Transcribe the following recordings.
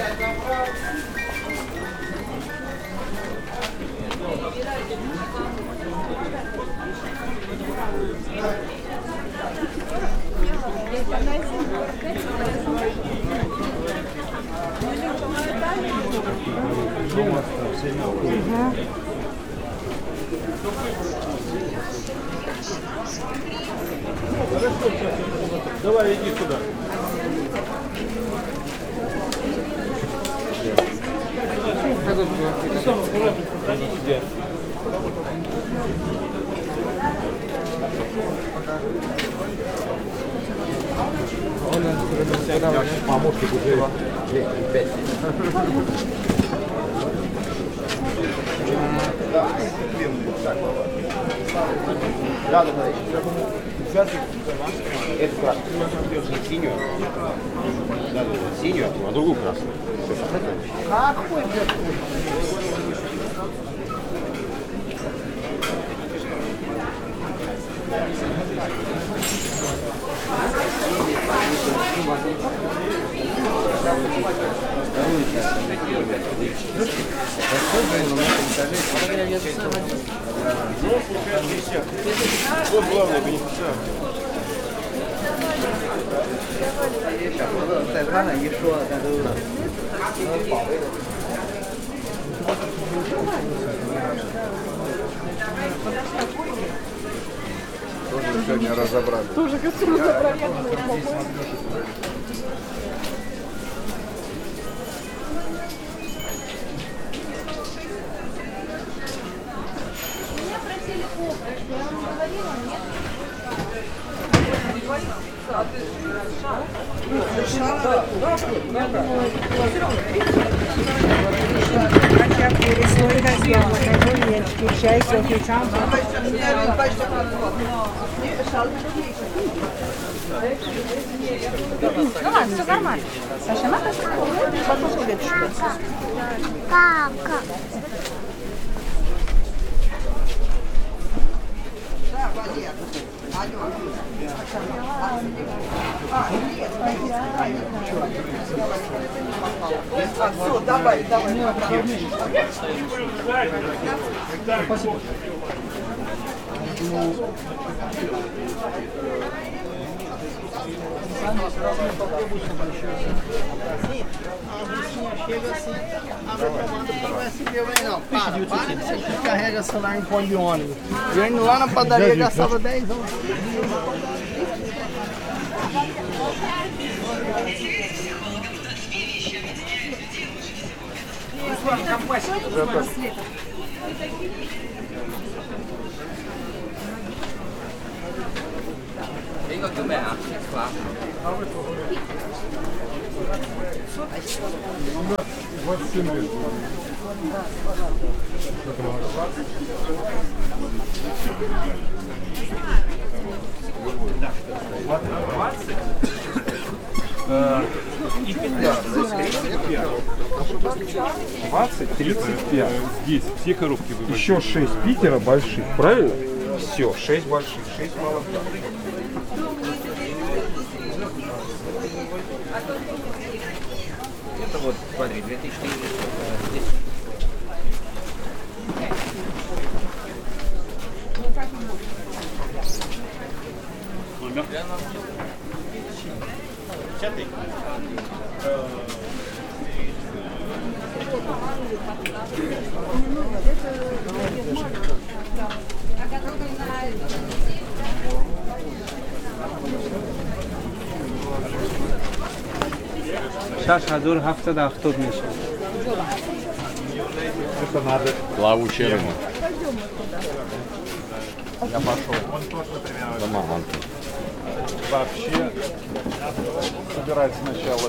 Давай, иди сюда. Помощник уже лет 5. Да. Это красную. Синюю. Да, синюю, а другую красную. Какой Вот главный бенефициар. Тоже сегодня разобрали. Тоже костюм разобрали. Меня просили копры, что я вам говорила, нет? Чай, кофе, шампунь. Ну ладно, все нормально. Саша, надо потом Папка. Давай, давай. Спасибо. Carrega celular em ponto de ônibus. E eu indo lá na padaria gastava 10 euros. Igo também, claro. И 20, 35. Здесь все коробки выводят. Еще 6 Питера больших, правильно? Все, 6 больших, 6 малых. Это вот, смотри, 2004. Номер? 10-й. Шашадур хафтада ахтод миша. Это надо. Плавучий рынок. Я пошел. Домаган. Вообще собирать сначала.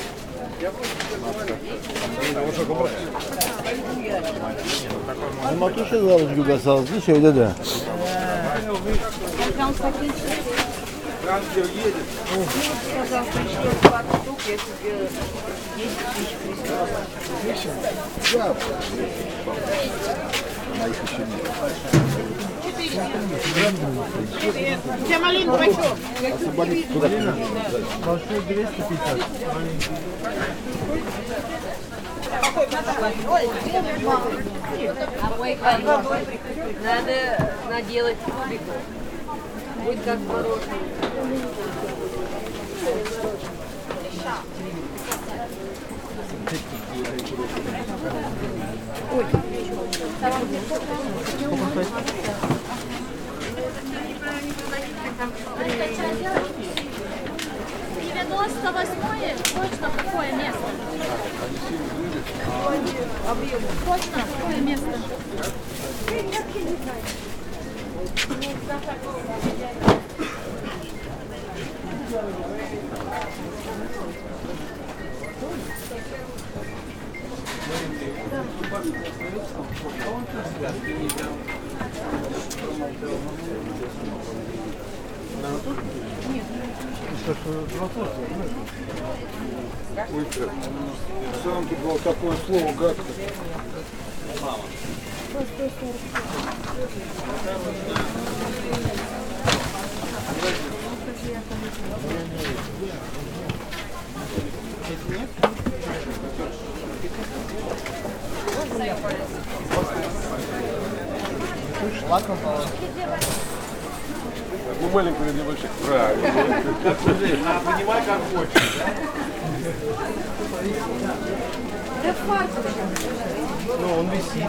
Matuşa zarız gibi sazlı şeyde de. На их еще нет. Где малину почем? Большой 250. Надо наделать кубиков. Будет как мороженое. Точно какое место? Точно какое место? Сам тут было такое слово гадко. Ну, маленькую для больших. Правильно. Понимай, как хочешь. Ну, он висит.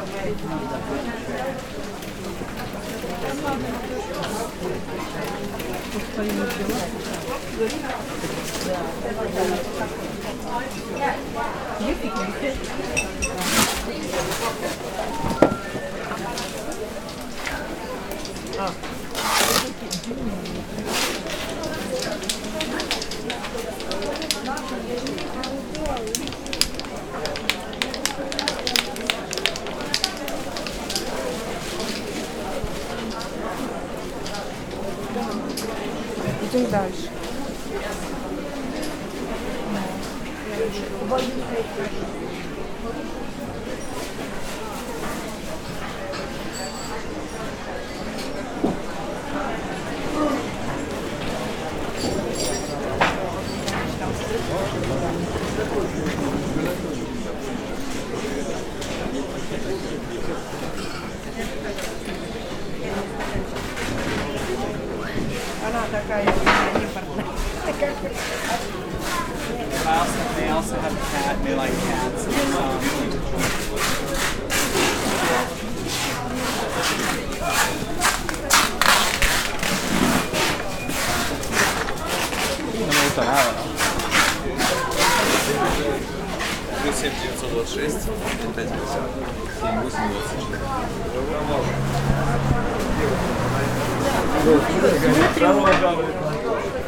Идем дальше. Она такая импортная. They also have cat. They like cats. No me gusta nada, ¿no? 926, 550, 7824.